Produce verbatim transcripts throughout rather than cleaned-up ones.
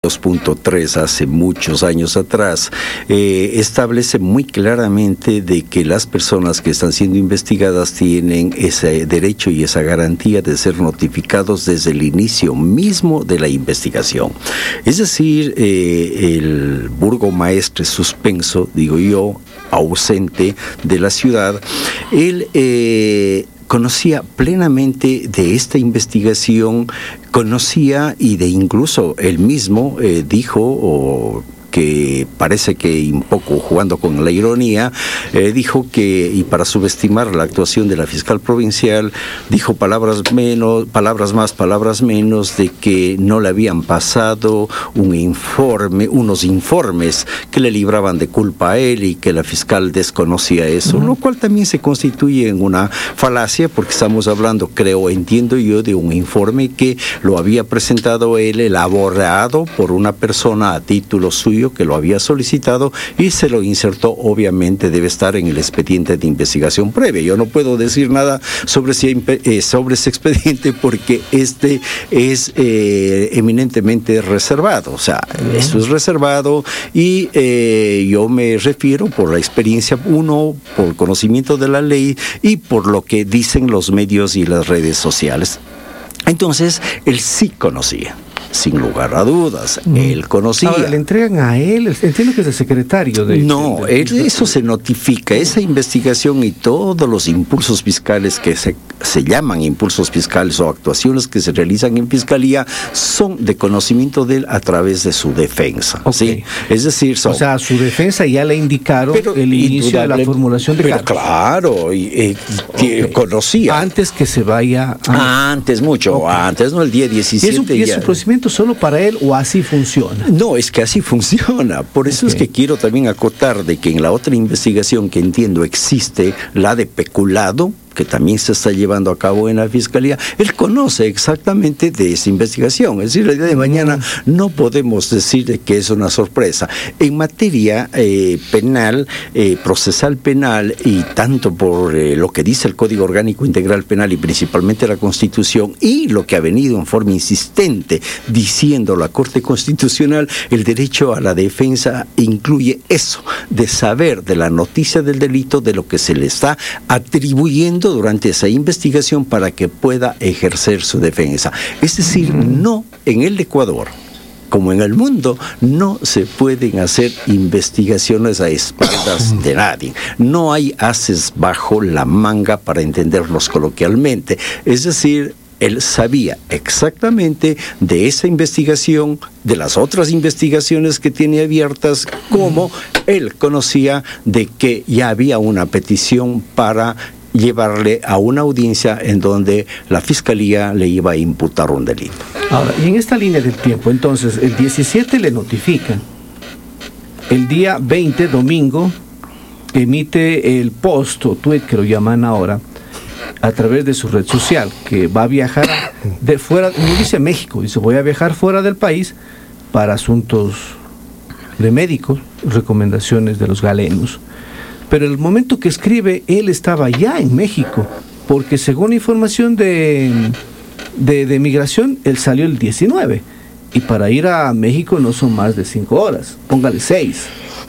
dos punto tres hace muchos años atrás, eh, establece muy claramente de que las personas que están siendo investigadas tienen ese derecho y esa garantía de ser notificados desde el inicio mismo de la investigación. Es decir, eh, el burgomaestre suspenso, digo yo, ausente de la ciudad, él eh, conocía plenamente de esta investigación, conocía y de incluso él mismo eh, dijo o que parece que un poco jugando con la ironía, eh, dijo que, y para subestimar la actuación de la fiscal provincial, dijo palabras menos, palabras más, palabras menos, de que no le habían pasado un informe, unos informes que le libraban de culpa a él y que la fiscal desconocía eso, uh-huh. Lo cual también se constituye en una falacia, porque estamos hablando, creo, entiendo yo, de un informe que lo había presentado él, elaborado por una persona a título suyo, que lo había solicitado y se lo insertó, obviamente debe estar en el expediente de investigación previa. Yo no puedo decir nada sobre, si, eh, sobre ese expediente porque este es eh, eminentemente reservado, o sea, uh-huh. Esto es reservado y eh, yo me refiero por la experiencia, uno, por el conocimiento de la ley y por lo que dicen los medios y las redes sociales. Entonces, él sí conocía. Sin lugar a dudas, mm. él conocía. Ahora, le entregan a él, entiendo que es el secretario de... No, de, de, de, eso se notifica, esa investigación y todos los impulsos fiscales que se, se llaman impulsos fiscales o actuaciones que se realizan en fiscalía son de conocimiento de él a través de su defensa. Okay. ¿Sí? Es decir, son... O sea, su defensa ya le indicaron pero, el inicio de la formulación de cargos. Claro, y, y, okay. conocía. Antes que se vaya... A... Antes, mucho, okay. antes, no el día diecisiete. ¿Y es un, y es un procedimiento solo para él o así funciona? No, es que así funciona. Por eso okay. es que quiero también acotar de que en la otra investigación que entiendo existe, la de peculado, que también se está llevando a cabo en la Fiscalía, él conoce exactamente de esa investigación. Es decir, el día de mañana no podemos decir que es una sorpresa. En materia eh, penal, eh, procesal penal, y tanto por eh, lo que dice el Código Orgánico Integral Penal y principalmente la Constitución, y lo que ha venido en forma insistente diciendo la Corte Constitucional, el derecho a la defensa incluye eso, de saber de la noticia del delito, de lo que se le está atribuyendo durante esa investigación para que pueda ejercer su defensa. Es decir, no en el Ecuador, como en el mundo, no se pueden hacer investigaciones a espaldas de nadie. No hay ases bajo la manga, para entendernos coloquialmente. Es decir, él sabía exactamente de esa investigación, de las otras investigaciones que tiene abiertas, como él conocía de que ya había una petición para llevarle a una audiencia en donde la Fiscalía le iba a imputar un delito. Ahora, y en esta línea del tiempo, entonces, el diecisiete le notifican, el día veinte, domingo, emite el post o tweet, que lo llaman ahora, a través de su red social, que va a viajar de fuera, no dice México, dice voy a viajar fuera del país para asuntos de médicos, recomendaciones de los galenos. Pero el momento que escribe, él estaba ya en México, porque según información de, de, de migración, él salió el diecinueve, y para ir a México no son más de cinco horas, póngale seis.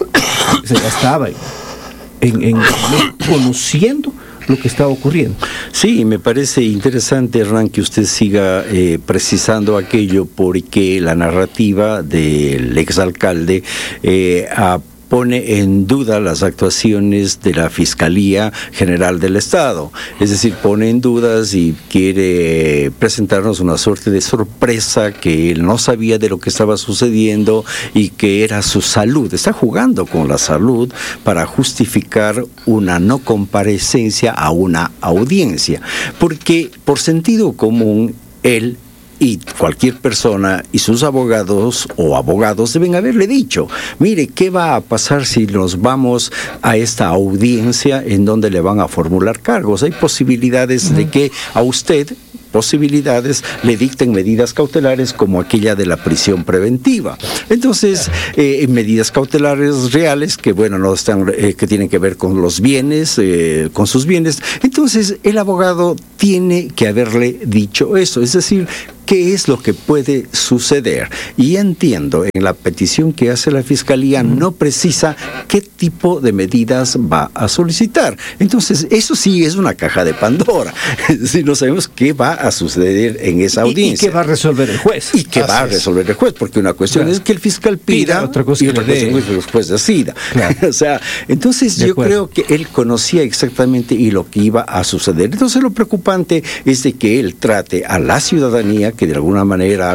O sea, ya estaba en, en, en conociendo lo que estaba ocurriendo. Sí, me parece interesante, Hernán, que usted siga eh, precisando aquello, porque la narrativa del exalcalde eh, ha pone en duda las actuaciones de la Fiscalía General del Estado. Es decir, pone en dudas y quiere presentarnos una suerte de sorpresa, que él no sabía de lo que estaba sucediendo y que era su salud. Está jugando con la salud para justificar una no comparecencia a una audiencia. Porque por sentido común, él y cualquier persona y sus abogados o abogados deben haberle dicho, mire, ¿qué va a pasar si nos vamos a esta audiencia en donde le van a formular cargos? Hay posibilidades uh-huh. de que a usted, posibilidades, le dicten medidas cautelares como aquella de la prisión preventiva. Entonces, eh, medidas cautelares reales que, bueno, no están, eh, que tienen que ver con los bienes, eh, con sus bienes. Entonces, el abogado tiene que haberle dicho eso, es decir, ¿qué es lo que puede suceder? Y entiendo, en la petición que hace la Fiscalía no precisa qué tipo de medidas va a solicitar. Entonces, eso sí es una caja de Pandora. Si no sabemos qué va a suceder en esa audiencia. ¿Y, y qué va a resolver el juez? ¿Y qué Así va a resolver el juez? Porque una cuestión claro. es que el fiscal pida, pida otra cosa y otra cuestión es que el juez decida. Claro. O sea, entonces de yo acuerdo. creo que él conocía exactamente y lo que iba a suceder. Entonces, lo preocupante es de que él trate a la ciudadanía que de alguna manera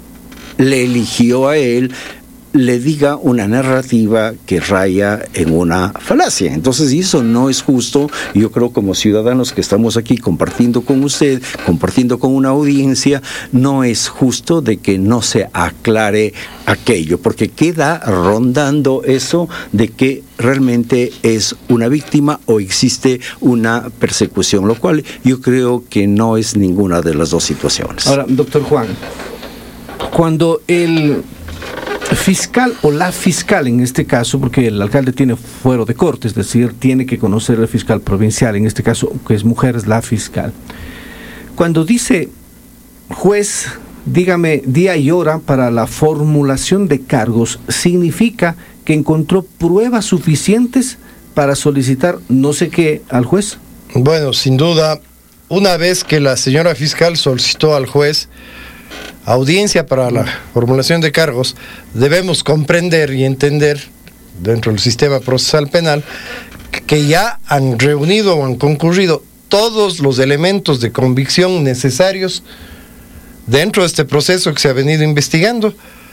le eligió a él, le diga una narrativa que raya en una falacia. Entonces, eso no es justo. Yo creo, como ciudadanos que estamos aquí compartiendo con usted, compartiendo con una audiencia, no es justo de que no se aclare aquello, porque queda rondando eso de que realmente es una víctima o existe una persecución, lo cual yo creo que no es ninguna de las dos situaciones. Ahora, doctor Juan, cuando el fiscal o la fiscal en este caso, porque el alcalde tiene fuero de corte, es decir, tiene que conocer al fiscal provincial, en este caso que es mujer, es la fiscal, cuando dice juez, dígame día y hora para la formulación de cargos, significa que encontró pruebas suficientes para solicitar no sé qué al juez. Bueno, sin duda, una vez que la señora fiscal solicitó al juez audiencia para la formulación de cargos, debemos comprender y entender dentro del sistema procesal penal que ya han reunido o han concurrido todos los elementos de convicción necesarios dentro de este proceso que se ha venido investigando,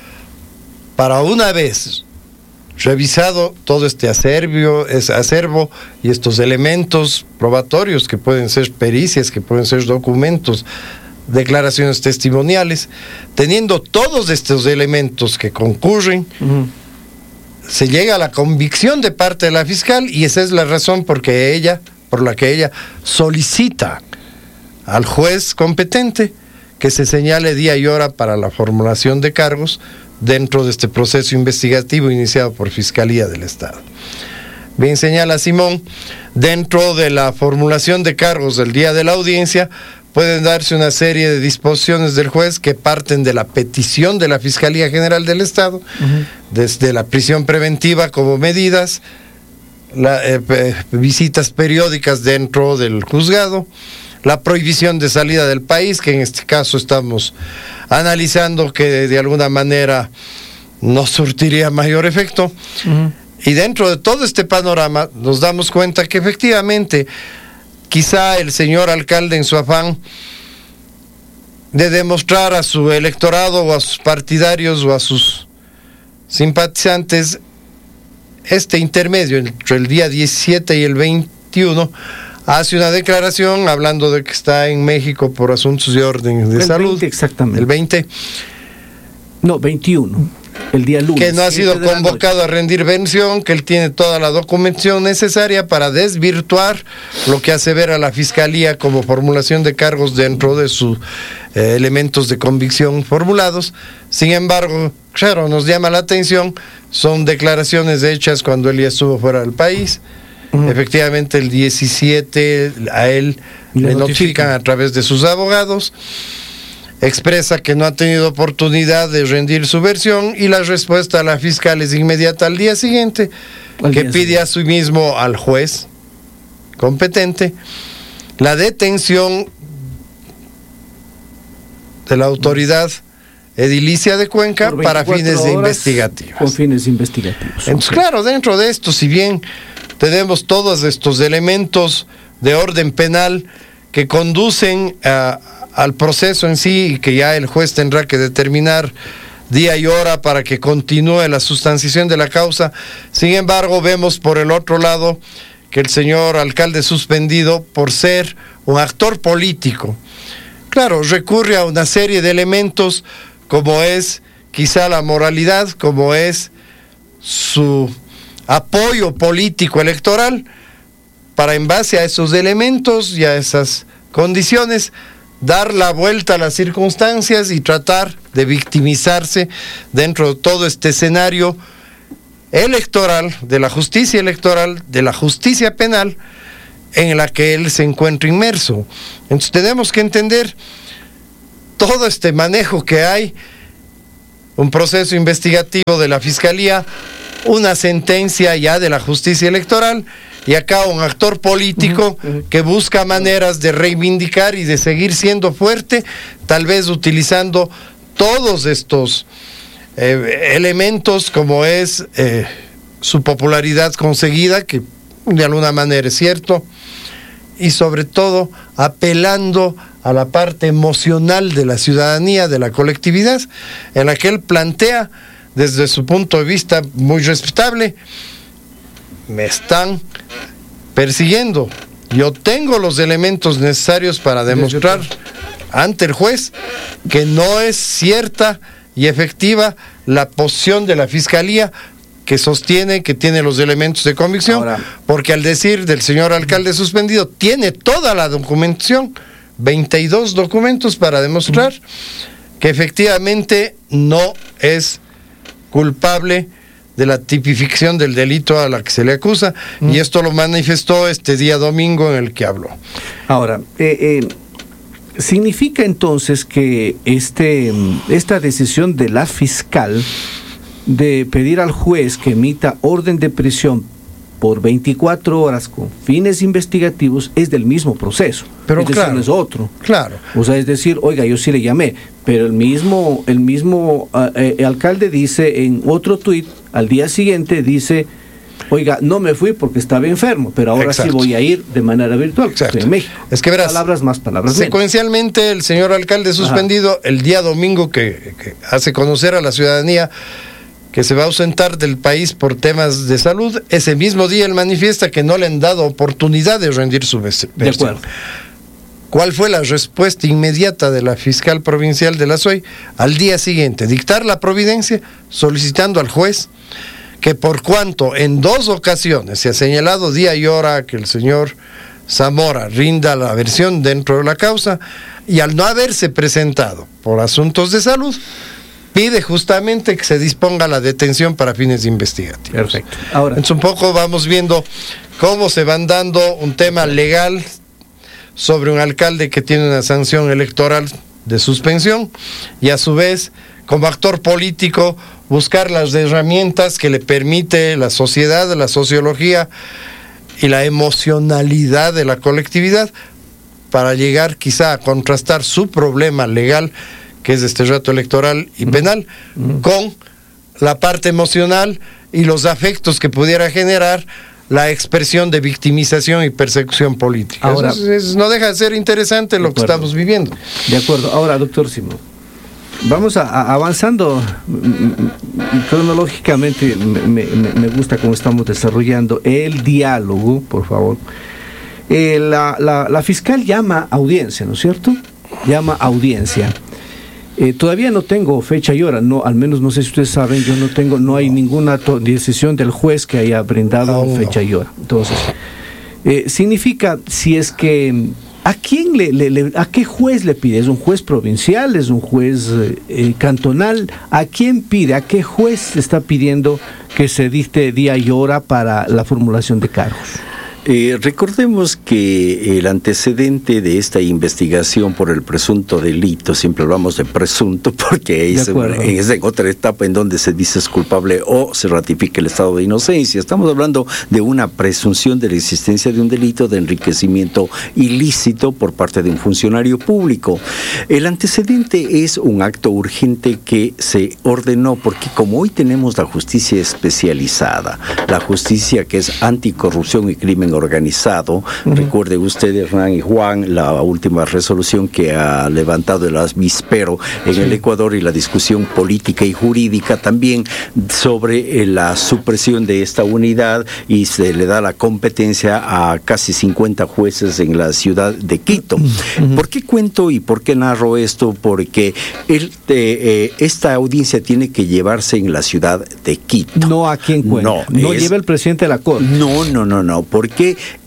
para una vez revisado todo este acervo, ese acervo y estos elementos probatorios que pueden ser pericias, que pueden ser documentos, declaraciones testimoniales, teniendo todos estos elementos que concurren, uh-huh. se llega a la convicción de parte de la fiscal, y esa es la razón por que ella, por la que ella solicita al juez competente que se señale día y hora para la formulación de cargos dentro de este proceso investigativo iniciado por Fiscalía del Estado. Bien señala Simón, dentro de la formulación de cargos del día de la audiencia pueden darse una serie de disposiciones del juez que parten de la petición de la Fiscalía General del Estado, uh-huh. desde la prisión preventiva como medidas, la, eh, eh, visitas periódicas dentro del juzgado, la prohibición de salida del país, que en este caso estamos analizando que de, de alguna manera no surtiría mayor efecto. Uh-huh. Y dentro de todo este panorama nos damos cuenta que efectivamente quizá el señor alcalde, en su afán de demostrar a su electorado o a sus partidarios o a sus simpatizantes este intermedio entre el día diecisiete y el veintiuno, hace una declaración hablando de que está en México por asuntos de orden de el salud. veinte exactamente. El veinte. No, veintiuno. El día lunes. Que no ha sido convocado a rendir versión, que él tiene toda la documentación necesaria para desvirtuar lo que asevera la Fiscalía como formulación de cargos dentro de sus eh, elementos de convicción formulados. Sin embargo, claro, nos llama la atención, son declaraciones hechas cuando él ya estuvo fuera del país. Uh-huh. Efectivamente, el diecisiete a él le, le notifican a través de sus abogados, expresa que no ha tenido oportunidad de rendir su versión, y la respuesta a la fiscal es inmediata al día siguiente, al que día pide siguiente. a sí mismo al juez competente la detención de la autoridad edilicia de Cuenca para fines investigativos. Con fines investigativos. Entonces, okay. claro, dentro de esto, si bien tenemos todos estos elementos de orden penal que conducen a al proceso en sí, y que ya el juez tendrá que determinar día y hora para que continúe la sustanciación de la causa. Sin embargo, vemos por el otro lado que el señor alcalde suspendido, por ser un actor político, claro, recurre a una serie de elementos como es quizá la moralidad, como es su apoyo político electoral, para en base a esos elementos y a esas condiciones dar la vuelta a las circunstancias y tratar de victimizarse dentro de todo este escenario electoral, de la justicia electoral, de la justicia penal, en la que él se encuentra inmerso. Entonces tenemos que entender todo este manejo que hay, un proceso investigativo de la Fiscalía, una sentencia ya de la justicia electoral, y acá un actor político uh-huh, uh-huh. que busca maneras de reivindicar y de seguir siendo fuerte, tal vez utilizando todos estos eh, elementos, como es eh, su popularidad conseguida, que de alguna manera es cierto, y sobre todo apelando a la parte emocional de la ciudadanía, de la colectividad, en la que él plantea, desde su punto de vista muy respetable, me están persiguiendo, yo tengo los elementos necesarios para demostrar ante el juez que no es cierta y efectiva la posición de la Fiscalía, que sostiene que tiene los elementos de convicción. Ahora, porque al decir del señor alcalde suspendido, tiene toda la documentación, veintidós documentos para demostrar uh-huh. que efectivamente no es culpable de la tipificación del delito a la que se le acusa, uh-huh. y esto lo manifestó este día domingo en el que habló. Ahora, eh, eh, ¿significa entonces que este, esta decisión de la fiscal de pedir al juez que emita orden de prisión por veinticuatro horas con fines investigativos es del mismo proceso? Pero es claro, decir, no es otro. Claro. O sea, es decir, oiga, yo sí le llamé, pero el mismo, el mismo uh, eh, alcalde dice en otro tuit, al día siguiente dice, oiga, no me fui porque estaba enfermo, pero ahora Exacto. sí voy a ir de manera virtual. Exacto. Estoy en México. Es que verás, palabras más, palabras menos. Secuencialmente, el señor alcalde suspendido, Ajá. el día domingo que, que hace conocer a la ciudadanía que se va a ausentar del país por temas de salud, ese mismo día él manifiesta que no le han dado oportunidad de rendir su versión. De acuerdo. ¿Cuál fue la respuesta inmediata de la fiscal provincial de la S O I? Al día siguiente, dictar la providencia solicitando al juez que, por cuanto en dos ocasiones se ha señalado día y hora que el señor Zamora rinda la versión dentro de la causa, y al no haberse presentado por asuntos de salud, pide justamente que se disponga la detención para fines investigativos. Perfecto. Ahora, entonces un poco vamos viendo cómo se van dando un tema legal sobre un alcalde que tiene una sanción electoral de suspensión, y a su vez, como actor político, buscar las herramientas que le permite la sociedad, la sociología y la emocionalidad de la colectividad para llegar quizá a contrastar su problema legal, que es este reto electoral y penal, uh-huh. con la parte emocional y los afectos que pudiera generar la expresión de victimización y persecución política. Ahora, Eso es, es, no deja de ser interesante lo que estamos viviendo. De acuerdo. Ahora, doctor Simón, vamos a, a, avanzando cronológicamente. Me, me, me gusta cómo estamos desarrollando el diálogo, por favor. Eh, la, la, la fiscal llama audiencia, ¿no es cierto? Llama audiencia. Eh, todavía no tengo fecha y hora, no, al menos no sé si ustedes saben, yo no tengo, no hay ninguna to- decisión del juez que haya brindado no, fecha no. y hora. Entonces, eh, significa, si es que, ¿a quién le, le, le, a qué juez le pide? ¿Es un juez provincial? ¿Es un juez eh, cantonal? ¿A quién pide? ¿A qué juez le está pidiendo que se dicte día y hora para la formulación de cargos? Eh, recordemos que el antecedente de esta investigación por el presunto delito, siempre hablamos de presunto porque es, es en otra etapa en donde se dice es culpable o se ratifica el estado de inocencia. Estamos hablando de una presunción de la existencia de un delito de enriquecimiento ilícito por parte de un funcionario público. El antecedente es un acto urgente que se ordenó porque como hoy tenemos la justicia especializada, la justicia que es anticorrupción y crimen organizado, uh-huh. recuerde usted, Hernán y Juan, la última resolución que ha levantado el avispero en sí. el Ecuador y la discusión política y jurídica también sobre eh, la supresión de esta unidad, y se le da la competencia a casi cincuenta jueces en la ciudad de Quito. Uh-huh. ¿Por qué cuento y por qué narro esto? Porque el, eh, eh, esta audiencia tiene que llevarse en la ciudad de Quito. No aquí en Cuenca. No, no es, lleva el presidente de la Corte. No, no, no, no, porque es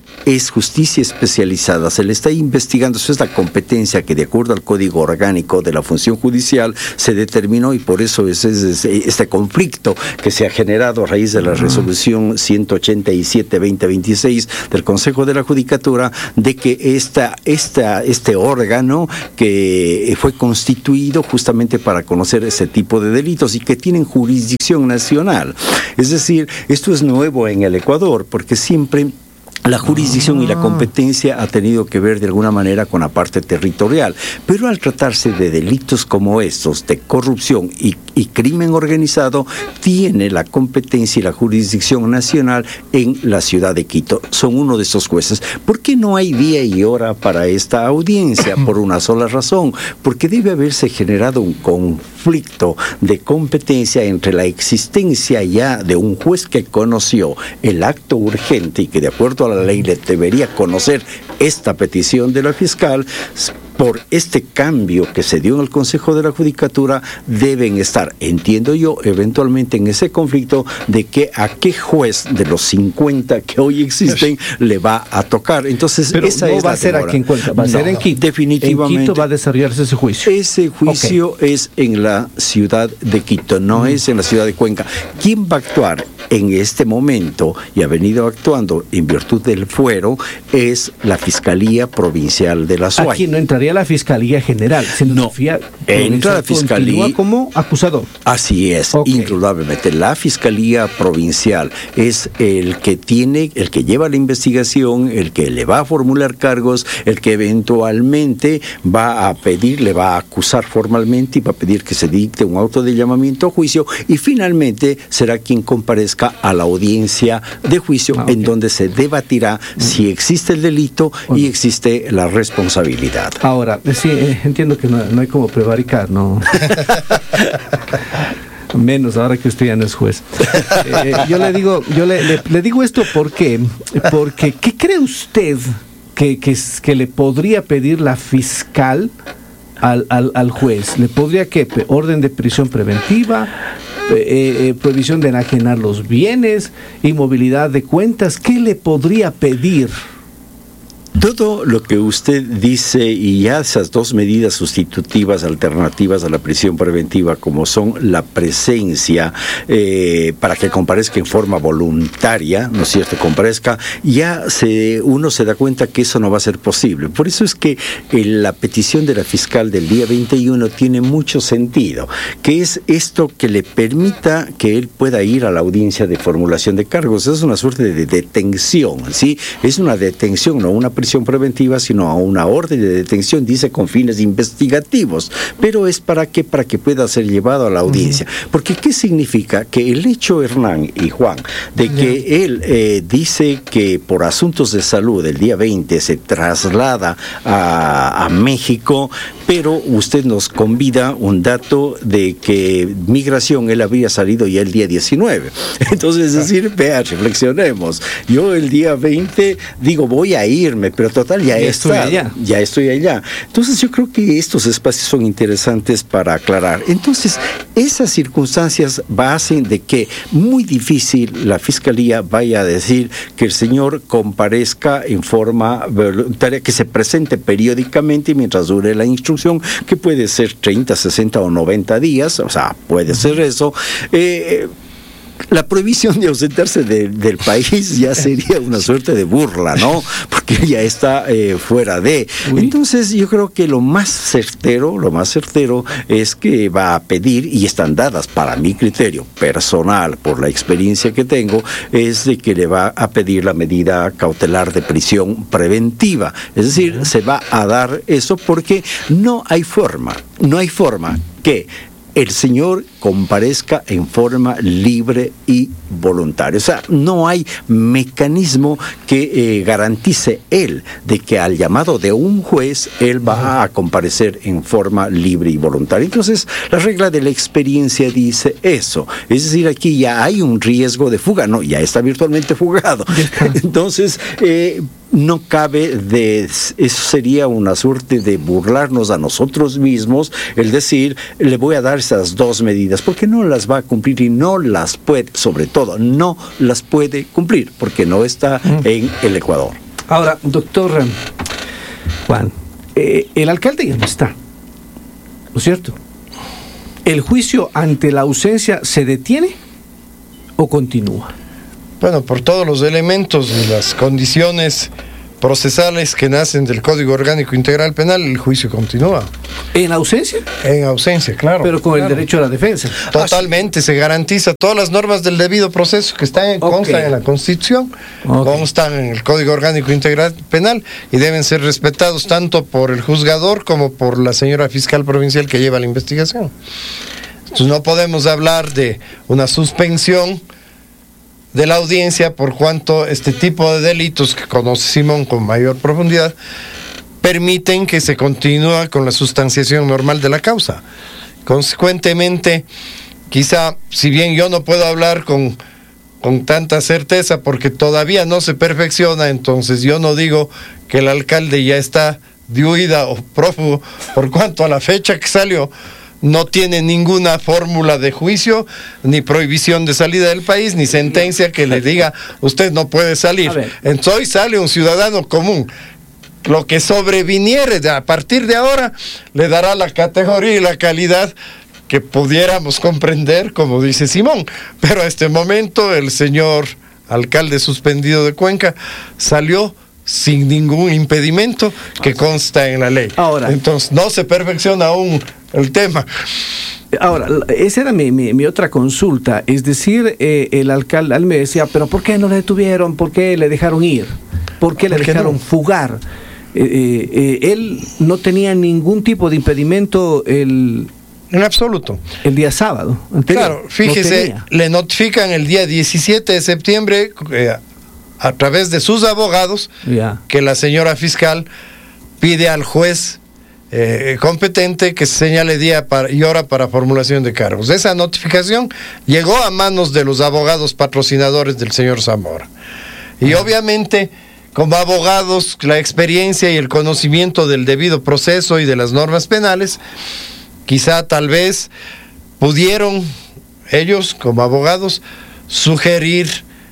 es justicia especializada, se le está investigando, eso es la competencia que de acuerdo al Código Orgánico de la Función Judicial se determinó, y por eso es, es, es este conflicto que se ha generado a raíz de la resolución ciento ochenta y siete veinte veintiséis del Consejo de la Judicatura, de que esta, esta, este órgano que fue constituido justamente para conocer ese tipo de delitos y que tienen jurisdicción nacional. Es decir, esto es nuevo en el Ecuador, porque siempre la jurisdicción y la competencia ha tenido que ver de alguna manera con la parte territorial, pero al tratarse de delitos como estos, de corrupción y, y crimen organizado, tiene la competencia y la jurisdicción nacional en la ciudad de Quito. Son uno de estos jueces. ¿Por qué no hay día y hora para esta audiencia? Por una sola razón, porque debe haberse generado un conflicto de competencia entre la existencia ya de un juez que conoció el acto urgente y que de acuerdo a la ley le debería conocer esta petición de la fiscal. Por este cambio que se dio en el Consejo de la Judicatura, deben estar, entiendo yo, eventualmente en ese conflicto de que a qué juez de los cincuenta que hoy existen le va a tocar. Entonces, pero esa no es va la a ser demora. aquí en Cuenca, va a No, ser en Quito. Definitivamente. En Quito va a desarrollarse ese juicio. Ese juicio okay. es en la ciudad de Quito, no mm. es en la ciudad de Cuenca. ¿Quién va a actuar en este momento y ha venido actuando en virtud del fuero? Es la Fiscalía Provincial de la Suárez. Aquí no entraría la Fiscalía General, sino no, Sofía, entra la Fiscalía como acusador. Así es, okay. indudablemente. La Fiscalía Provincial es el que tiene, el que lleva la investigación, el que le va a formular cargos, el que eventualmente va a pedir, le va a acusar formalmente y va a pedir que se dicte un auto de llamamiento a juicio, y finalmente será quien comparezca a la audiencia de juicio, ah, okay. en donde se debatirá mm. si existe el delito bueno. y existe la responsabilidad. Ahora, sí, eh, entiendo que no, no hay como prevaricar, ¿no? Menos ahora que usted ya no es juez. Eh, yo le digo, yo le, le, le digo esto porque, porque ¿qué cree usted que, que, que le podría pedir la fiscal al, al, al juez? ¿Le podría qué? ¿Orden de prisión preventiva? Eh, eh, prohibición de enajenar los bienes, inmovilidad de cuentas? ¿Qué le podría pedir? Todo lo que usted dice y ya esas dos medidas sustitutivas alternativas a la prisión preventiva, como son la presencia eh, para que comparezca en forma voluntaria, ¿no es cierto?, comparezca, ya se, uno se da cuenta que eso no va a ser posible. Por eso es que eh, la petición de la fiscal del día veintiuno tiene mucho sentido, que es esto que le permita que él pueda ir a la audiencia de formulación de cargos. Es una suerte de detención, ¿sí? Es una detención, no una prisión preventiva, sino a una orden de detención, dice con fines investigativos, pero es para que para que pueda ser llevado a la audiencia. Uh-huh. Porque ¿qué significa? Que el hecho, Hernán y Juan, de que uh-huh. él eh, dice que por asuntos de salud el día veinte se traslada a, a México, pero usted nos convida un dato de que migración él había salido ya el día diecinueve. Entonces, es decir, vea, reflexionemos. Yo el día veinte digo, voy a irme, pero total, ya, ya estoy allá. Ya estoy allá. Entonces, yo creo que estos espacios son interesantes para aclarar. Entonces, esas circunstancias hacen de que muy difícil la Fiscalía vaya a decir que el señor comparezca en forma voluntaria, que se presente periódicamente mientras dure la instrucción, que puede ser treinta, sesenta o noventa días, o sea, puede ser eso. Eh, La prohibición de ausentarse de, del país ya sería una suerte de burla, ¿no? Porque ya está eh, fuera de. Uy. Entonces, yo creo que lo más certero, lo más certero es que va a pedir, y están dadas para mi criterio personal, por la experiencia que tengo, es de que le va a pedir la medida cautelar de prisión preventiva. Es decir, uh-huh. se va a dar eso porque no hay forma, no hay forma que el señor comparezca en forma libre y voluntaria. O sea, no hay mecanismo que eh, garantice él de que al llamado de un juez, él va a comparecer en forma libre y voluntaria. Entonces, la regla de la experiencia dice eso. Es decir, aquí ya hay un riesgo de fuga. No, ya está virtualmente fugado. Entonces, eh, no cabe de, eso sería una suerte de burlarnos a nosotros mismos, el decir, le voy a dar esas dos medidas, porque no las va a cumplir y no las puede, sobre todo, no las puede cumplir, porque no está en el Ecuador. Ahora, doctor Juan, eh, el alcalde ya no está, ¿no es cierto? ¿El juicio ante la ausencia se detiene o continúa? Bueno, por todos los elementos y las condiciones procesales que nacen del Código Orgánico Integral Penal, el juicio continúa. ¿En ausencia? En ausencia, claro. Pero con claro. el derecho a la defensa. Totalmente, se garantiza todas las normas del debido proceso que están en, okay. constan en la Constitución, okay. constan en el Código Orgánico Integral Penal y deben ser respetados tanto por el juzgador como por la señora fiscal provincial que lleva la investigación. Entonces no podemos hablar de una suspensión de la audiencia por cuanto este tipo de delitos que conoce Simón con mayor profundidad permiten que se continúe con la sustanciación normal de la causa. Consecuentemente, quizá, si bien yo no puedo hablar con, con tanta certeza porque todavía no se perfecciona, entonces yo no digo que el alcalde ya está de huida o prófugo por cuanto a la fecha que salió no tiene ninguna fórmula de juicio, ni prohibición de salida del país, ni sentencia que le diga usted no puede salir. Entonces hoy sale un ciudadano común. Lo que sobreviniere a partir de ahora le dará la categoría y la calidad que pudiéramos comprender, como dice Simón. Pero a este momento el señor alcalde suspendido de Cuenca salió sin ningún impedimento que consta en la ley. Ahora, entonces no se perfecciona aún el tema. Ahora, esa era mi, mi, mi otra consulta, es decir, eh, el alcalde él me decía, pero ¿por qué no le detuvieron? ¿Por qué le dejaron ir? ¿Por qué le ¿Por qué dejaron no? fugar? Eh, eh, eh, él no tenía ningún tipo de impedimento el... En absoluto. El día sábado anterior. Claro, fíjese, no le notifican el día diecisiete de septiembre eh, a través de sus abogados yeah. que la señora fiscal pide al juez eh, competente que se señale día para, y hora para formulación de cargos. Esa notificación llegó a manos de los abogados patrocinadores del señor Zamora. Y yeah. obviamente, como abogados, la experiencia y el conocimiento del debido proceso y de las normas penales, quizá tal vez pudieron ellos, como abogados, sugerir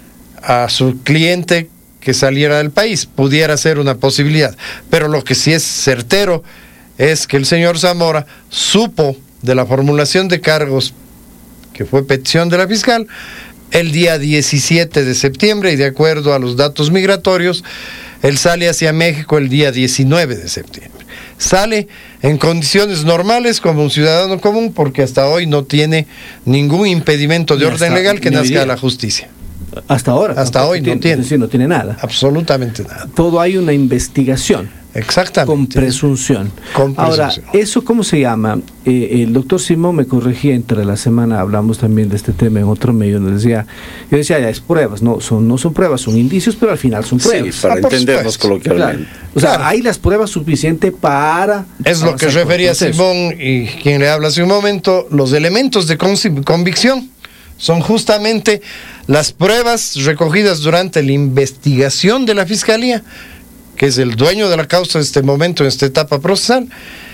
a su cliente que saliera del país. Pudiera ser una posibilidad. Pero lo que sí es certero es que el señor Zamora supo de la formulación de cargos, que fue petición de la fiscal, el día diecisiete de septiembre, y de acuerdo a los datos migratorios, él sale hacia México el día diecinueve de septiembre. Sale en condiciones normales como un ciudadano común, porque hasta hoy no tiene ningún impedimento de orden legal que nazca de la justicia. Hasta ahora. Hasta hoy no tiene. Es decir, no tiene nada. Absolutamente nada. Todo hay una investigación. Exactamente. Con presunción. Con presunción. Ahora, ¿eso cómo se llama? Eh, el doctor Simón me corregía entre la semana, hablamos también de este tema en otro medio, donde decía, yo decía, ya es pruebas, no son, no son pruebas, son indicios, pero al final son pruebas. Sí, para ah, entendernos coloquialmente. Claro. O sea, claro. hay las pruebas suficientes para... Es lo que refería Simón y quien le habla hace un momento, los elementos de convicción son justamente las pruebas recogidas durante la investigación de la Fiscalía, que es el dueño de la causa en este momento, en esta etapa procesal,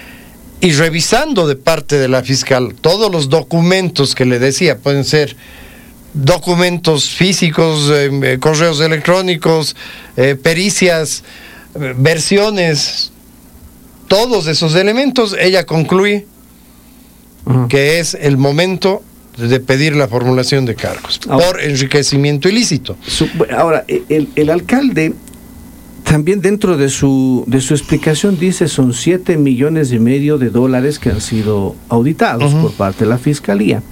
y revisando de parte de la fiscal todos los documentos que le decía, pueden ser documentos físicos, eh, correos electrónicos, eh, pericias, eh, versiones, todos esos elementos, ella concluye uh-huh. que es el momento de pedir la formulación de cargos ahora, por enriquecimiento ilícito. Su, ahora, el, el alcalde también dentro de su de su explicación dice son siete millones y medio de dólares que han sido auditados uh-huh. por parte de la Fiscalía.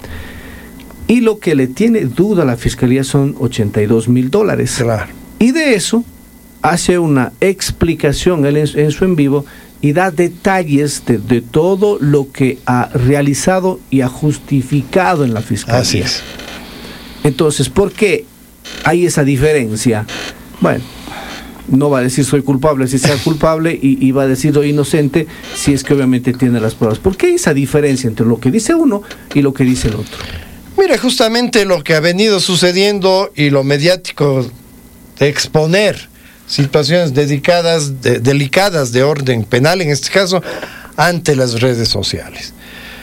Y lo que le tiene duda a la Fiscalía son ochenta y dos mil dólares. Claro. Y de eso hace una explicación él en, en su en vivo y da detalles de, de todo lo que ha realizado y ha justificado en la Fiscalía. Así es. Entonces, ¿por qué hay esa diferencia? Bueno, no va a decir soy culpable si sea culpable y, y va a decir soy inocente si es que obviamente tiene las pruebas. ¿Por qué esa diferencia entre lo que dice uno y lo que dice el otro? Mira, justamente lo que ha venido sucediendo y lo mediático de exponer situaciones dedicadas, de, delicadas de orden penal, en este caso, ante las redes sociales.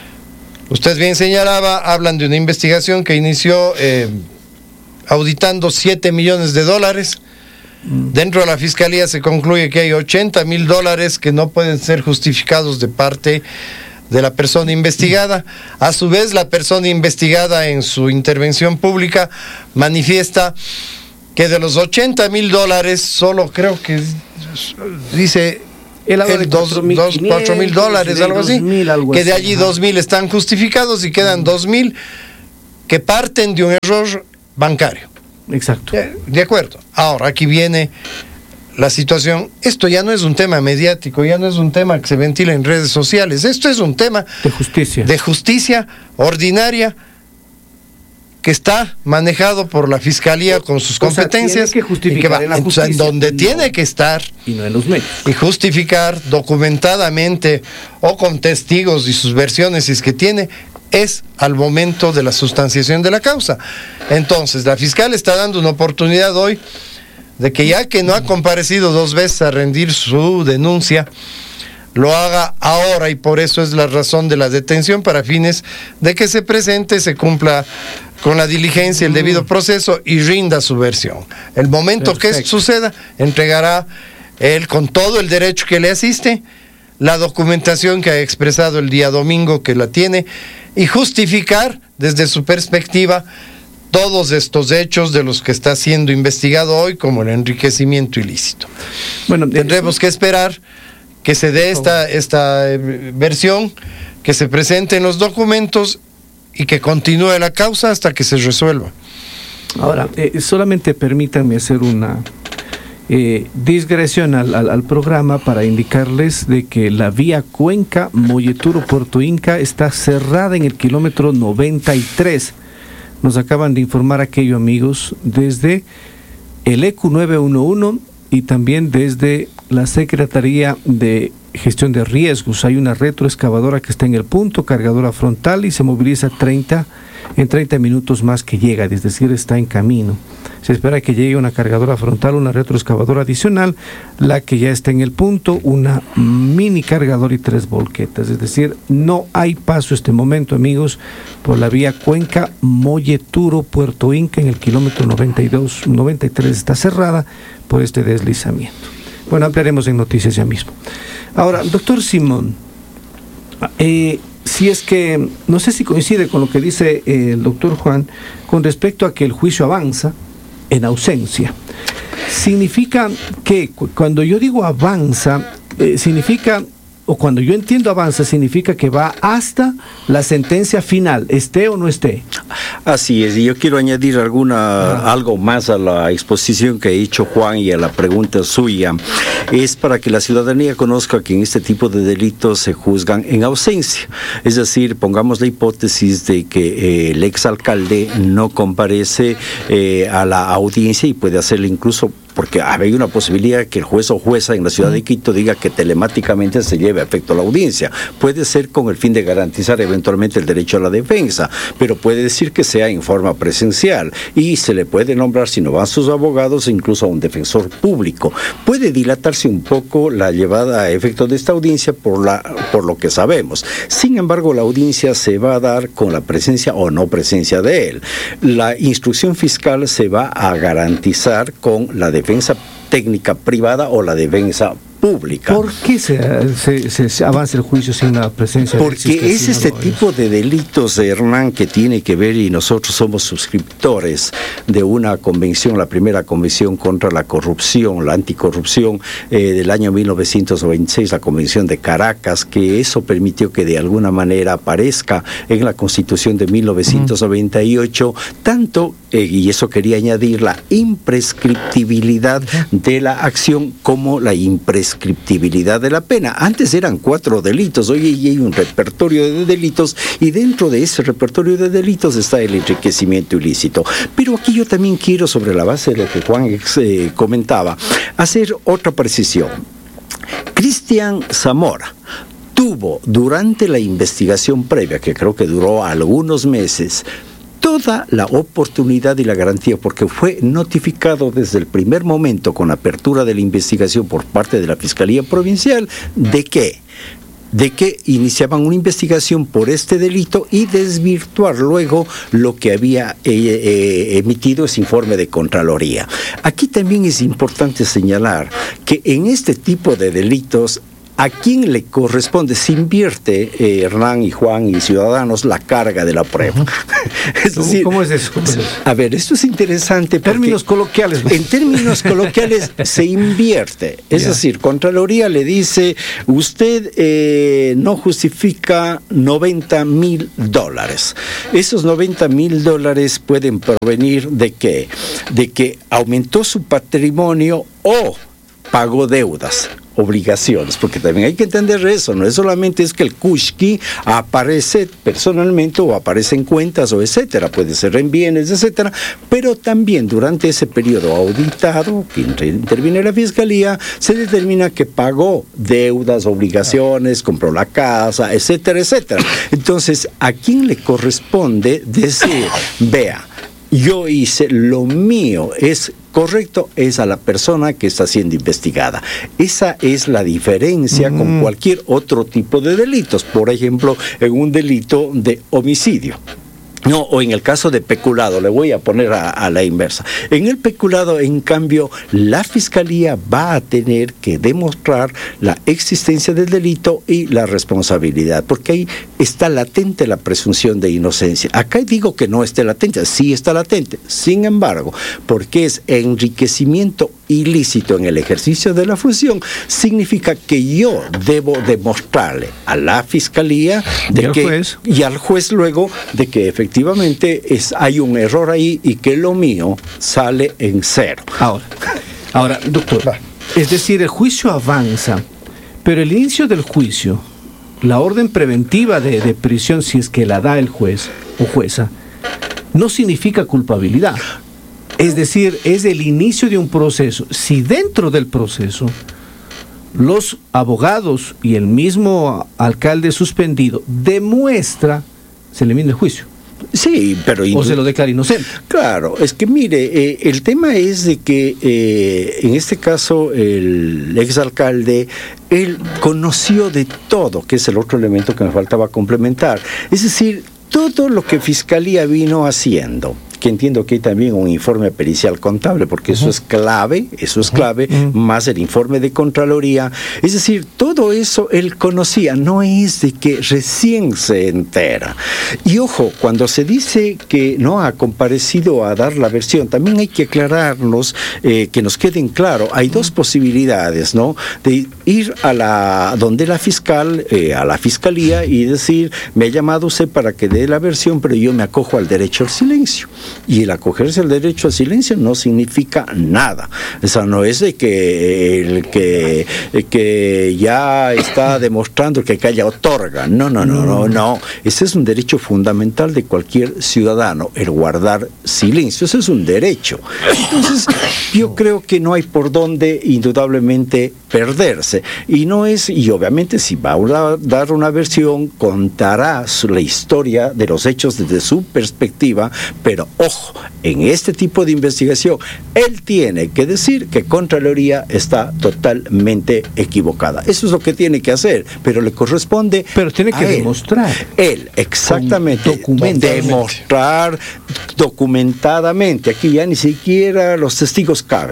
Usted bien señalaba, hablan de una investigación que inició eh, auditando siete millones de dólares Dentro de la Fiscalía se concluye que hay ochenta mil dólares que no pueden ser justificados de parte de la persona investigada. A su vez, la persona investigada en su intervención pública manifiesta que de los ochenta mil dólares, solo creo que dice el el dos, dos, cuatro mil dólares, algo así, algo que de allí así, dos mil están justificados y quedan dos mil que parten de un error bancario. Exacto. De acuerdo. Ahora, aquí viene la situación. Esto ya no es un tema mediático, ya no es un tema que se ventila en redes sociales. Esto es un tema de justicia. De justicia ordinaria que está manejado por la Fiscalía con sus competencias. O sea, tiene que justificar y que va, en, la justicia, en donde no, tiene que estar. Y no en los medios. Y justificar documentadamente o con testigos y sus versiones, si es que tiene, es al momento de la sustanciación de la causa. Entonces, la fiscal está dando una oportunidad hoy de que, ya que no ha comparecido dos veces a rendir su denuncia, lo haga ahora, y por eso es la razón de la detención, para fines de que se presente, se cumpla con la diligencia, el debido proceso y rinda su versión. El momento Perfecto. que esto suceda, entregará él, con todo el derecho que le asiste, la documentación que ha expresado el día domingo, que la tiene, y justificar desde su perspectiva todos estos hechos de los que está siendo investigado hoy, como el enriquecimiento ilícito. Bueno, tendremos eso... que esperar que se dé esta, esta eh, versión, que se presenten los documentos y que continúe la causa hasta que se resuelva. Ahora, eh, solamente permítanme hacer una eh, digresión al, al, al programa para indicarles de que la vía Cuenca Molleturo Puerto Inca está cerrada en el kilómetro noventa y tres. Nos acaban de informar aquello, amigos, desde el E Q nueve uno uno y también desde la Secretaría de Gestión de Riesgos. Hay una retroexcavadora que está en el punto, cargadora frontal, y se moviliza treinta en treinta minutos más que llega, es decir, está en camino. Se espera que llegue una cargadora frontal, una retroexcavadora adicional, la que ya está en el punto, una mini cargador y tres volquetas. Es decir, no hay paso este momento, amigos, por la vía Cuenca Molleturo Puerto Inca en el kilómetro noventa y dos, noventa y tres, está cerrada por este deslizamiento. Bueno, ampliaremos en noticias ya mismo. Ahora, doctor Simón, eh, si es que, no sé si coincide con lo que dice eh, el doctor Juan, con respecto a que el juicio avanza en ausencia. Significa que cuando yo digo avanza, eh, significa, o cuando yo entiendo avanza, significa que va hasta la sentencia final, esté o no esté. Así es, y yo quiero añadir alguna ah. algo más a la exposición que ha hecho Juan y a la pregunta suya. Es para que la ciudadanía conozca que en este tipo de delitos se juzgan en ausencia. Es decir, pongamos la hipótesis de que eh, el exalcalde no comparece eh, a la audiencia y puede hacerle incluso, porque hay una posibilidad que el juez o jueza en la ciudad de Quito diga que telemáticamente se lleve a efecto la audiencia. Puede ser con el fin de garantizar eventualmente el derecho a la defensa, pero puede decir que sea en forma presencial y se le puede nombrar, si no van sus abogados, incluso a un defensor público. Puede dilatarse un poco la llevada a efecto de esta audiencia por, la, por lo que sabemos. Sin embargo, la audiencia se va a dar con la presencia o no presencia de él. La instrucción fiscal se va a garantizar con la defensa técnica privada o la defensa pública. ¿Por qué se, se, se avanza el juicio sin la presencia de Porque es este tipo de delitos, Hernán, que tiene que ver, y nosotros somos suscriptores de una convención, la primera convención contra la corrupción, la anticorrupción eh, del año mil novecientos noventa y seis, la convención de Caracas, que eso permitió que de alguna manera aparezca en la Constitución de mil novecientos noventa y ocho, uh-huh. tanto, eh, y eso quería añadir, la imprescriptibilidad uh-huh. de la acción como la imprescriptibilidad prescriptibilidad de la pena. Antes eran cuatro delitos, hoy hay un repertorio de delitos y dentro de ese repertorio de delitos está el enriquecimiento ilícito. Pero aquí yo también quiero, sobre la base de lo que Juan eh, comentaba, hacer otra precisión. Cristian Zamora tuvo durante la investigación previa, que creo que duró algunos meses, toda la oportunidad y la garantía, porque fue notificado desde el primer momento con apertura de la investigación por parte de la Fiscalía Provincial, de que de que iniciaban una investigación por este delito y desvirtuar luego lo que había eh, eh, emitido ese informe de Contraloría. Aquí también es importante señalar que en este tipo de delitos, ¿a quién le corresponde? Se invierte, eh, Hernán y Juan y ciudadanos, la carga de la prueba. Es decir, ¿Cómo es eso? A ver, esto es interesante. Términos coloquiales. En términos coloquiales se invierte. Es yeah. decir, Contraloría le dice, usted eh, no justifica noventa mil dólares. Esos noventa mil dólares pueden provenir de qué? De que aumentó su patrimonio o pagó deudas, obligaciones, porque también hay que entender eso, no es solamente es que el Kushki aparece personalmente o aparece en cuentas o etcétera, puede ser en bienes, etcétera, pero también durante ese periodo auditado, que interviene la Fiscalía, se determina que pagó deudas, obligaciones, compró la casa, etcétera, etcétera. Entonces, ¿a quién le corresponde decir, vea, yo hice lo mío, es correcto, es a la persona que está siendo investigada? Esa es la diferencia mm. con cualquier otro tipo de delitos, por ejemplo, en un delito de homicidio. No, o en el caso de peculado, le voy a poner a, a la inversa. En el peculado, en cambio, la Fiscalía va a tener que demostrar la existencia del delito y la responsabilidad, porque ahí está latente la presunción de inocencia. Acá digo que no esté latente, sí está latente. Sin embargo, porque es enriquecimiento ilícito en el ejercicio de la función, significa que yo debo demostrarle a la Fiscalía de ¿Y al que, juez? y al juez luego de que efectivamente Efectivamente, es, hay un error ahí y que lo mío sale en cero. Ahora, ahora, doctor, es decir, el juicio avanza, pero el inicio del juicio, la orden preventiva de, de prisión, si es que la da el juez o jueza, no significa culpabilidad. Es decir, es el inicio de un proceso. Si dentro del proceso los abogados y el mismo alcalde suspendido demuestra, se elimina el juicio. Sí, pero... O se lo declara inocente. Claro, es que mire, eh, el tema es de que eh, en este caso el exalcalde, él conoció de todo, que es el otro elemento que me faltaba complementar. Es decir, todo lo que Fiscalía vino haciendo, que entiendo que hay también un informe pericial contable, porque uh-huh. eso es clave, eso es clave, uh-huh. más el informe de Contraloría. Es decir, todo eso él conocía, no es de que recién se entera. Y ojo, cuando se dice que no ha comparecido a dar la versión, también hay que aclararnos, eh, que nos queden claro, hay dos posibilidades, ¿no? De ir a la, donde la fiscal, eh, a la Fiscalía y decir, me ha llamado usted para que dé la versión, pero yo me acojo al derecho al silencio. Y el acogerse al derecho al silencio no significa nada. O sea, no es de que el que, el que ya está demostrando que calla otorga. No, no, no, no, no. Ese es un derecho fundamental de cualquier ciudadano, el guardar silencio. Ese es un derecho. Entonces, yo creo que no hay por dónde, indudablemente, perderse. Y no es, y obviamente, si va a dar una versión, contará la historia de los hechos desde su perspectiva, pero ojo, en este tipo de investigación, él tiene que decir que Contraloría está totalmente equivocada. Eso es lo que tiene que hacer, pero le corresponde Pero tiene que a él. demostrar. Él, exactamente. Demostrar documentadamente. Aquí ya ni siquiera los testigos caben.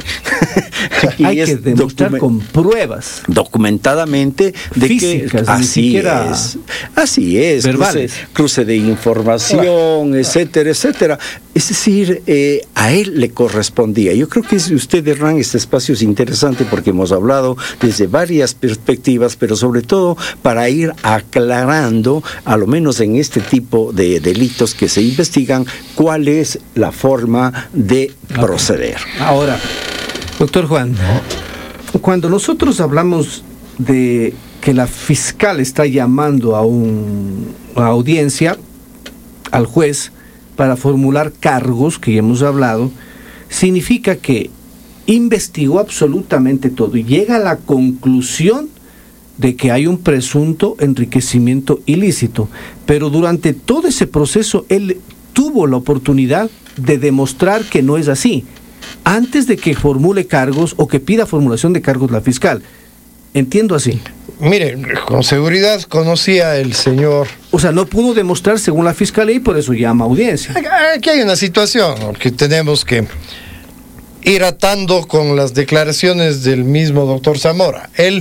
Aquí Hay que demostrar document- con pruebas. Documentadamente de físicas, que así es. Así es. Verbales. Cruce, cruce de información, ah. etcétera, etcétera. Es decir, eh, a él le correspondía. Yo creo que usted, Hernán, este espacio es interesante porque hemos hablado desde varias perspectivas, pero sobre todo para ir aclarando, a lo menos en este tipo de delitos que se investigan, cuál es la forma de proceder. Okay. Ahora, doctor Juan, cuando nosotros hablamos de que la fiscal está llamando a un a audiencia al juez para formular cargos, que ya hemos hablado, significa que investigó absolutamente todo y llega a la conclusión de que hay un presunto enriquecimiento ilícito, pero durante todo ese proceso él tuvo la oportunidad de demostrar que no es así, antes de que formule cargos o que pida formulación de cargos la fiscal. Entiendo así. Mire, con seguridad conocía el señor. O sea, no pudo demostrar según la fiscalía y por eso llama a audiencia. Aquí hay una situación que tenemos que ir atando con las declaraciones del mismo doctor Zamora. Él,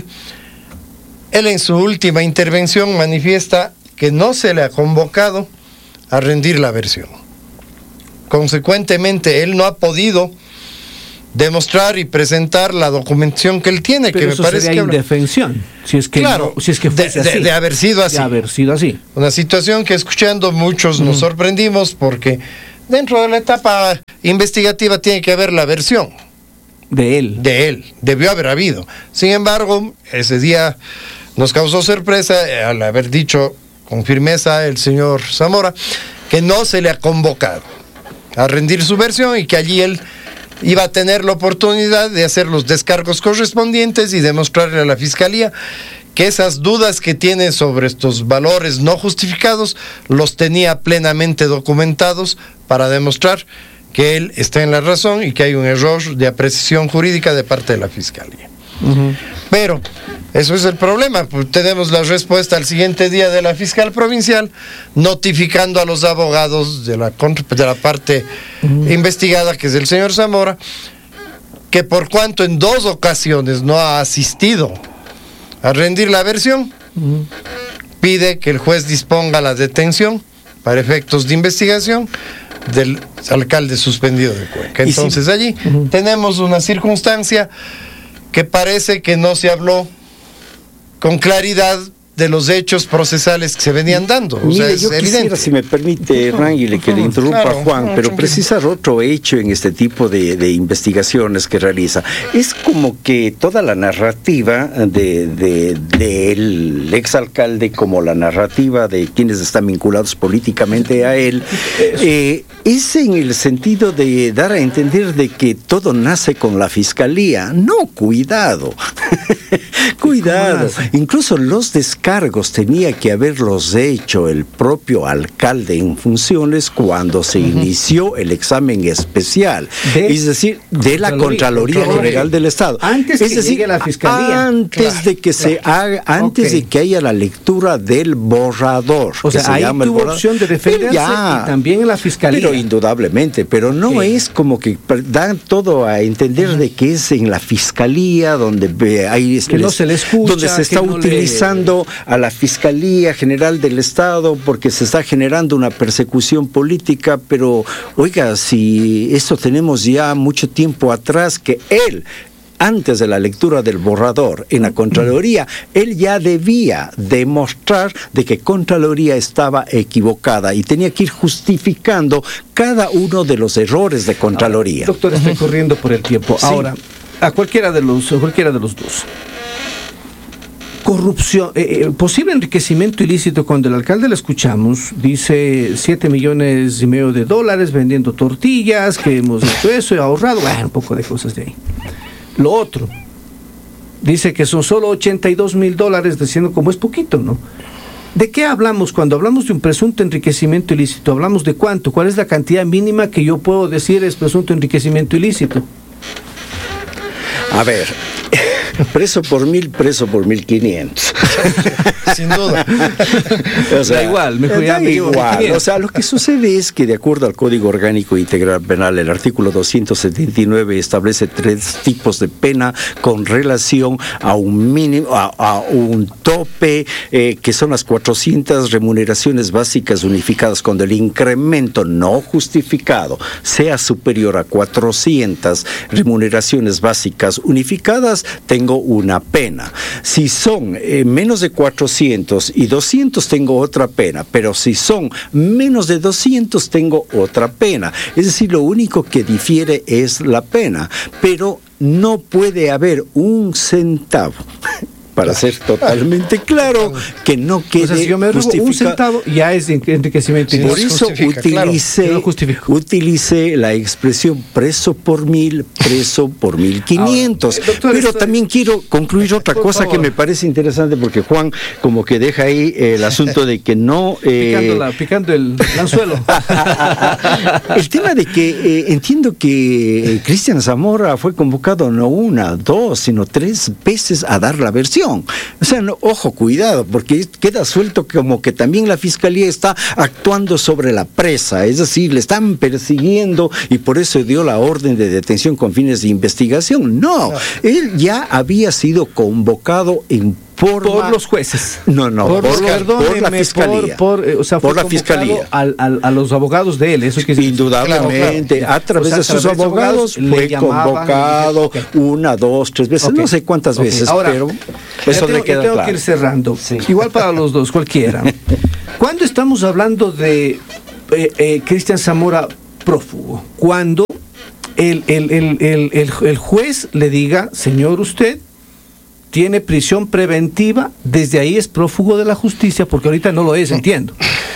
él en su última intervención manifiesta que no se le ha convocado a rendir la versión. Consecuentemente, él no ha podido demostrar y presentar la documentación que él tiene, pero que eso me parece sería que indefensión, si es que claro, no, si es que fuese de, así. De, de haber sido así. De haber sido así. Una situación que escuchando muchos mm. nos sorprendimos porque dentro de la etapa investigativa tiene que haber la versión de él. De él, debió haber habido. Sin embargo, ese día nos causó sorpresa al haber dicho con firmeza el señor Zamora que no se le ha convocado a rendir su versión y que allí él iba a tener la oportunidad de hacer los descargos correspondientes y demostrarle a la Fiscalía que esas dudas que tiene sobre estos valores no justificados los tenía plenamente documentados para demostrar que él está en la razón y que hay un error de apreciación jurídica de parte de la Fiscalía. Uh-huh. Pero eso es el problema, pues tenemos la respuesta al siguiente día de la fiscal provincial notificando a los abogados de la, de la parte uh-huh. investigada, que es el señor Zamora, que por cuanto en dos ocasiones no ha asistido a rendir la versión, uh-huh. pide que el juez disponga la detención para efectos de investigación del alcalde suspendido de Cuenca. Entonces si, allí uh-huh. tenemos una circunstancia que parece que no se habló con claridad de los hechos procesales que se venían dando. O Mire, sea, es yo evidente. Quisiera, si me permite, Rangel, que le interrumpa claro, a Juan, no, pero precisar otro hecho en este tipo de, de investigaciones que realiza. Es como que toda la narrativa de, de, del exalcalde, como la narrativa de quienes están vinculados políticamente a él, eh, es en el sentido de dar a entender de que todo nace con la fiscalía. No, cuidado. Cuidado. Incluso los descargos tenía que haberlos hecho el propio alcalde en funciones cuando se uh-huh. inició el examen especial, de, es decir, de la Contraloría, Contraloría General del Estado. Antes es que decir, llegue la fiscalía. Antes claro, de que claro. se haga, antes okay. de que haya la lectura del borrador. O sea, ahí tuvo opción de defenderse ya, y también en la fiscalía. Pero indudablemente, pero no sí. es como que dan todo a entender uh-huh. de que es en la fiscalía donde hay que no se le escucha, donde se está no utilizando le... a la Fiscalía General del Estado porque se está generando una persecución política, pero oiga, si esto tenemos ya mucho tiempo atrás que él, antes de la lectura del borrador en la Contraloría, él ya debía demostrar de que Contraloría estaba equivocada y tenía que ir justificando cada uno de los errores de Contraloría. Ahora, doctor, estoy uh-huh. corriendo por el tiempo. Sí. Ahora, a cualquiera de los, a cualquiera de los dos. Corrupción, eh, posible enriquecimiento ilícito. Cuando el alcalde le escuchamos, dice siete millones y medio de dólares vendiendo tortillas, que hemos hecho eso y ahorrado, bueno, un poco de cosas de ahí. Lo otro, dice que son solo ochenta y dos mil dólares, diciendo como es poquito, ¿no? ¿De qué hablamos cuando hablamos de un presunto enriquecimiento ilícito? ¿Hablamos de cuánto? ¿Cuál es la cantidad mínima que yo puedo decir es presunto enriquecimiento ilícito? A ver, preso por mil, preso por mil quinientos. Sin duda. O sea, da igual, mejor ya me igual. O sea, lo que sucede es que de acuerdo al Código Orgánico Integral Penal, el artículo doscientos setenta y nueve establece tres tipos de pena con relación a un mínimo, a, a un tope, eh, que son las cuatrocientas remuneraciones básicas unificadas. Cuando el incremento no justificado sea superior a cuatrocientas remuneraciones básicas unificadas, tengo una pena. Si son eh, menos de cuatrocientos y doscientos, tengo otra pena, pero si son menos de doscientos, tengo otra pena. Es decir, lo único que difiere es la pena, pero no puede haber un centavo, para ser totalmente claro, que no quede o sea, si yo me robo un centavo, ya es enriquecimiento. Por eso utilicé, claro, utilicé la expresión preso por mil, preso por mil quinientos. Ahora, doctor, pero estoy... también quiero concluir otra por cosa favor. que me parece interesante, porque Juan como que deja ahí el asunto de que no... Eh... Picándola, picando el anzuelo. El tema de que eh, entiendo que Cristian Zamora fue convocado no una, dos, sino tres veces a dar la versión. detención. O sea, no, ojo, cuidado, porque queda suelto como que también la Fiscalía está actuando sobre la presa, es decir, le están persiguiendo y por eso dio la orden de detención con fines de investigación. No, no. Él ya había sido convocado en Forma, por los jueces. No, no, por, por, los, por la fiscalía. Por, por, eh, o sea, por la fiscalía. Al, al, a los abogados de él. Eso que indudablemente, claro, claro. a través o sea, de sus abogados, abogados fue convocado okay. una, dos, tres veces, okay. no sé cuántas okay. veces, Ahora, pero eso tengo, le queda tengo claro. que ir cerrando. Sí. Igual para los dos, cualquiera. Cuando estamos hablando de eh, eh, Cristian Zamora prófugo, cuando el, el, el, el, el, el juez le diga, señor, usted tiene prisión preventiva, desde ahí es prófugo de la justicia, porque ahorita no lo es, entiendo.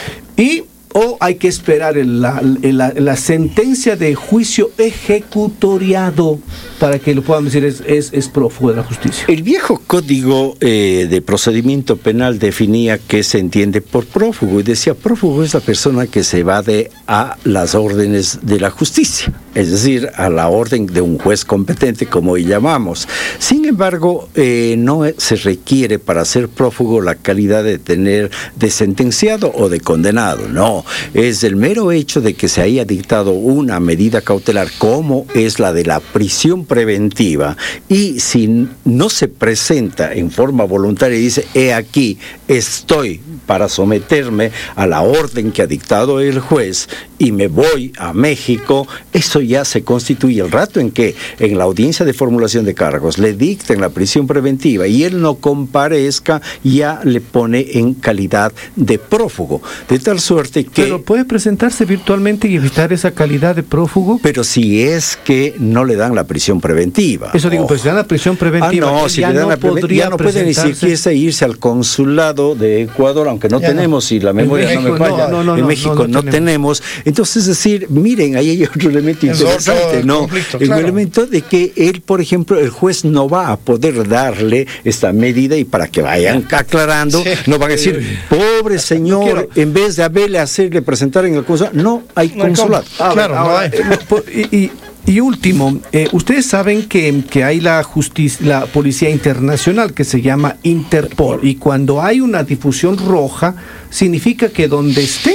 Y o hay que esperar el, la, la, la sentencia de juicio ejecutoriado para que lo puedan decir es, es, es prófugo de la justicia. El viejo código eh, de procedimiento penal definía qué se entiende por prófugo y decía prófugo es la persona que se evade a las órdenes de la justicia, es decir, a la orden de un juez competente, como hoy llamamos. Sin embargo, eh, no se requiere para ser prófugo la calidad de tener de sentenciado o de condenado, no. Es el mero hecho de que se haya dictado una medida cautelar como es la de la prisión preventiva y si no se presenta en forma voluntaria y dice, he aquí, estoy para someterme a la orden que ha dictado el juez y me voy a México, eso ya se constituye el rato en que en la audiencia de formulación de cargos le dicten la prisión preventiva y él no comparezca, ya le pone en calidad de prófugo, de tal suerte que... Pero puede presentarse virtualmente y evitar esa calidad de prófugo. Pero si es que no le dan la prisión preventiva. Eso digo, oh. pues le dan la prisión preventiva. Ah, no, si le dan no la preventiva, ya no puede ni siquiera irse al consulado de Ecuador, aunque no ya tenemos, no. si la memoria México, no me falla, no, no, no, en México no, no, no tenemos. Entonces, es decir, miren, ahí hay otro elemento es interesante, otro ¿no? Conflicto, el claro. elemento de que él, por ejemplo, el juez no va a poder darle esta medida y para que vayan aclarando, sí. no van a decir, pobre señor, no en vez de haberle hacerle presentar en el consulado, no hay consulado. Ah, claro, no hay. Y, y, y último, eh, ustedes saben que, que hay la justicia, la policía internacional que se llama Interpol, y cuando hay una difusión roja, significa que donde esté,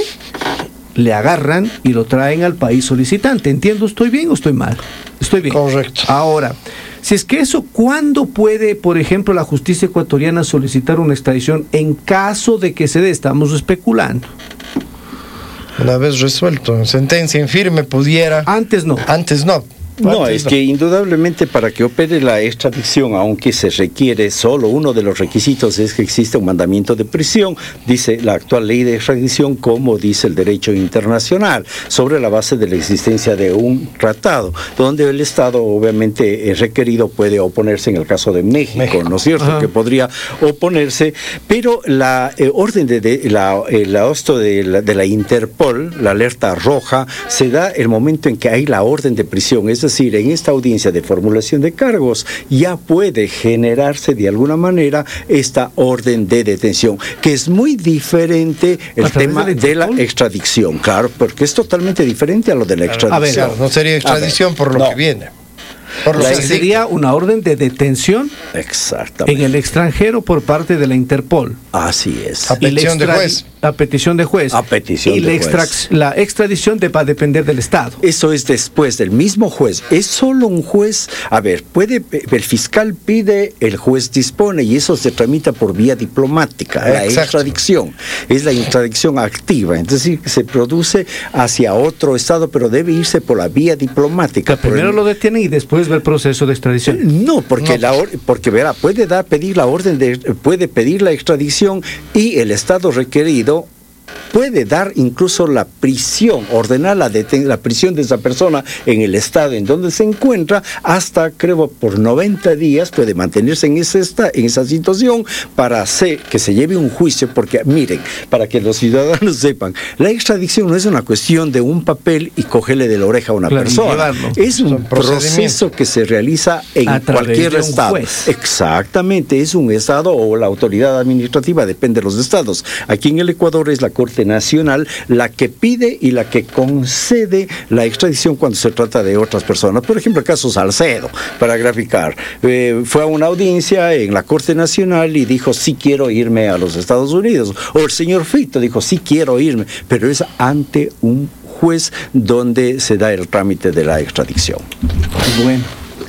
le agarran y lo traen al país solicitante. ¿Entiendo? ¿Estoy bien o estoy mal? Estoy bien. Correcto. Ahora, si es que eso, ¿cuándo puede, por ejemplo, la justicia ecuatoriana solicitar una extradición en caso de que se dé? Estamos especulando. Una vez resuelto, sentencia en firme pudiera. Antes no. Antes no. No, es que indudablemente para que opere la extradición, aunque se requiere solo uno de los requisitos es que exista un mandamiento de prisión, dice la actual ley de extradición, como dice el derecho internacional, sobre la base de la existencia de un tratado, donde el Estado obviamente es requerido, puede oponerse en el caso de México, México. ¿no es cierto? Ajá. Que podría oponerse, pero la eh, orden de, de la, el agosto de la, de la Interpol, la alerta roja, se da el momento en que hay la orden de prisión, es Es decir, en esta audiencia de formulación de cargos ya puede generarse de alguna manera esta orden de detención, que es muy diferente el tema de, de la extradición, claro, porque es totalmente diferente a lo de la extradición. A ver, claro, no sería extradición ver, por lo no. que viene. Por lo que sería una orden de detención Exactamente. en el extranjero por parte de la Interpol. Así es. A petición de juez. A petición de juez. A petición y de la juez. Extra, la extradición de, va a depender del Estado. Eso es después del mismo juez. Es solo un juez. A ver, puede el fiscal pide, el juez dispone y eso se tramita por vía diplomática. La Exacto. extradición es la intradicción activa. Es decir, se produce hacia otro Estado, pero debe irse por la vía diplomática. Que primero el... lo detienen y después ve el proceso de extradición. No, porque no. la porque verá, puede dar pedir la orden de puede pedir la extradición y el Estado requerido puede dar incluso la prisión, ordenar la, deten- la prisión de esa persona en el estado en donde se encuentra hasta, creo, por noventa días, puede mantenerse en esa, esta, en esa situación para hacer que se lleve un juicio, porque miren, para que los ciudadanos sepan, la extradición no es una cuestión de un papel y cogerle de la oreja a una claro, persona, es un proceso que se realiza en a cualquier de estado. Juez. Exactamente, es un estado o la autoridad administrativa, depende de los estados. Aquí en el Ecuador es la Corte Nacional la que pide y la que concede la extradición cuando se trata de otras personas. Por ejemplo, el caso Salcedo, para graficar. Eh, fue a una audiencia en la Corte Nacional y dijo, sí quiero irme a los Estados Unidos. O el señor Fito dijo, sí quiero irme, pero es ante un juez donde se da el trámite de la extradición. Bueno.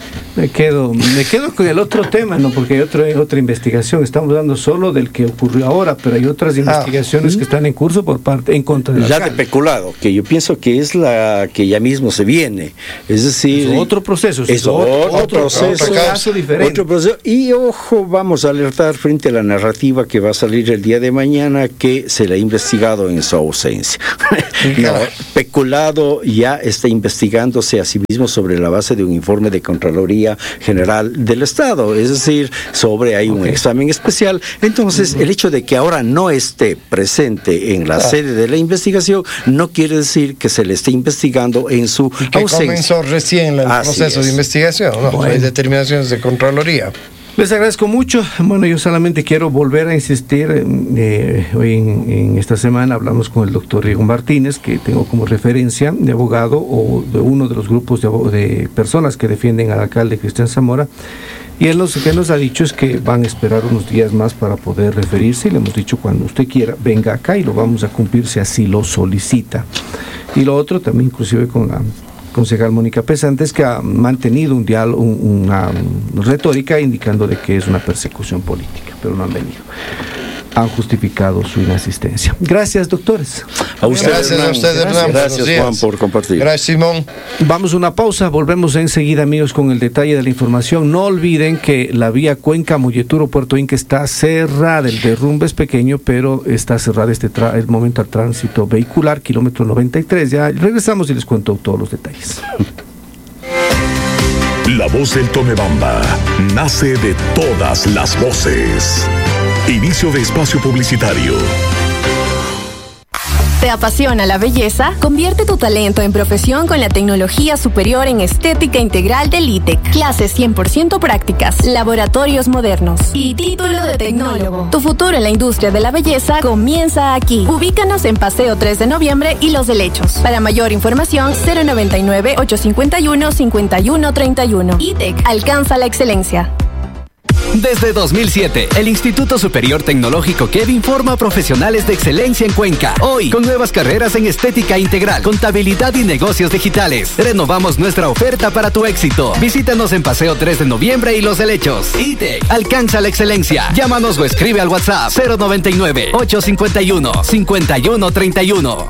Me quedo, me quedo con el otro tema, ¿no? Porque hay otro, otra investigación. Estamos hablando solo del que ocurrió ahora, pero hay otras investigaciones ah. que están en curso por parte, en contra del ya de peculado, que yo pienso que es la que ya mismo se viene. Es decir, es otro proceso. Es, es otro, otro, otro proceso. Otro caso diferente. Otro proceso. Y ojo, vamos a alertar frente a la narrativa que va a salir el día de mañana, que se le ha investigado en su ausencia. No, peculado ya está investigándose a sí mismo sobre la base de un informe de Contraloría General del Estado, es decir, sobre hay un okay. examen especial. Entonces, uh-huh. el hecho de que ahora no esté presente en la ah. sede de la investigación no quiere decir que se le esté investigando en su y que ausencia. Comenzó recién el Así proceso es. de investigación, ¿no? Bueno. Hay determinaciones de Contraloría. Les agradezco mucho. Bueno, yo solamente quiero volver a insistir. Eh, hoy en, en esta semana hablamos con el doctor Riego Martínez, que tengo como referencia de abogado o de uno de los grupos de, de personas que defienden al alcalde Cristian Zamora. Y él lo que nos ha dicho es que van a esperar unos días más para poder referirse. Y le hemos dicho, cuando usted quiera, venga acá y lo vamos a cumplir si así lo solicita. Y lo otro también, inclusive con la concejal Mónica Pesantes, que ha mantenido un diálogo, un, una um, retórica indicando de que es una persecución política, pero no han venido. Han justificado su inasistencia. Gracias, doctores. A usted, gracias Hernán. a usted, Hernán. Gracias, gracias Juan, por compartir. Gracias, Simón. Vamos a una pausa, volvemos enseguida, amigos, con el detalle de la información. No olviden que la vía Cuenca-Molleturo-Puerto Inca está cerrada. El derrumbe es pequeño, pero está cerrada este tra- el momento al tránsito vehicular, kilómetro noventa y tres. Ya regresamos y les cuento todos los detalles. La voz del Tomebamba nace de todas las voces. Inicio de espacio publicitario. ¿Te apasiona la belleza? Convierte tu talento en profesión con la tecnología superior en estética integral del I T E C. Clases cien por ciento prácticas, laboratorios modernos y título de tecnólogo. Tu futuro en la industria de la belleza comienza aquí. Ubícanos en Paseo tres de Noviembre y Los Helechos. Para mayor información, cero noventa y nueve, ochocientos cincuenta y uno, cincuenta y uno treinta y uno. I T E C, alcanza la excelencia. Desde dos mil siete, el Instituto Superior Tecnológico Kevin forma profesionales de excelencia en Cuenca. Hoy, con nuevas carreras en estética integral, contabilidad y negocios digitales. Renovamos nuestra oferta para tu éxito. Visítanos en Paseo tres de Noviembre y Los Helechos. I T E C, alcanza la excelencia. Llámanos o escribe al WhatsApp cero noventa y nueve, ochocientos cincuenta y uno, cincuenta y uno treinta y uno.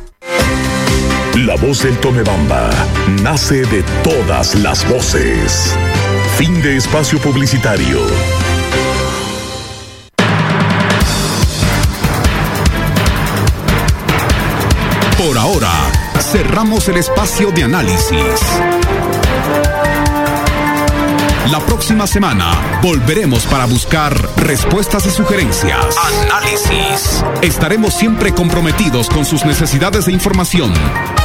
La voz del Tomebamba nace de todas las voces. Fin de espacio publicitario. Por ahora, cerramos el espacio de análisis. La próxima semana volveremos para buscar respuestas y sugerencias. Análisis. Estaremos siempre comprometidos con sus necesidades de información.